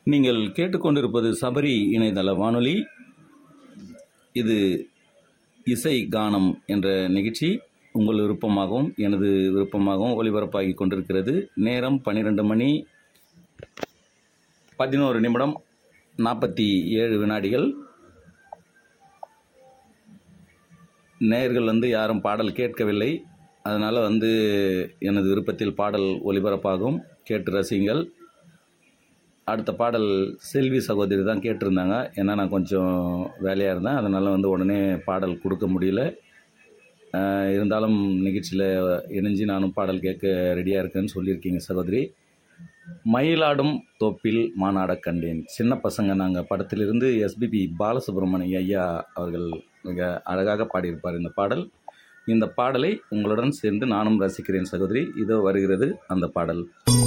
நீங்கள் கேட்டுக்கொண்டிருப்பது சபரி இணையதள வானொலி. இது இசை கானம் என்ற நிகழ்ச்சி உங்கள் விருப்பமாகவும் எனது விருப்பமாகவும் ஒளிபரப்பாகி கொண்டிருக்கிறது. நேரம் 12 மணி 11 நிமிடம் 47 வினாடிகள். நேயர்கள் யாரும் பாடல் கேட்கவில்லை. அதனால் எனது விருப்பத்தில் பாடல் ஒளிபரப்பாகும், கேட்டு ரசிங்கள். அடுத்த பாடல் செல்வி சகோதரி தான் கேட்டிருந்தாங்க. ஏன்னா நான் கொஞ்சம் வேலையாக இருந்தேன், அதனால் உடனே பாடல் கொடுக்க முடியல. இருந்தாலும் நிகழ்ச்சியில் இணைஞ்சு நானும் பாடல் கேட்க ரெடியாக இருக்கேன்னு சொல்லியிருக்கீங்க சகோதரி. மயிலாடும் தோப்பில் மானாட கண்டேன், சின்ன பசங்க நாங்கள் படத்திலிருந்து எஸ்பிபி பாலசுப்ரமணிய ஐயா அவர்கள் மிக அழகாக பாடியிருப்பார் இந்த பாடல். இந்த பாடலை உங்களுடன் சேர்ந்து நானும் ரசிக்கிறேன் சகோதரி. இதோ வருகிறது அந்த பாடல்.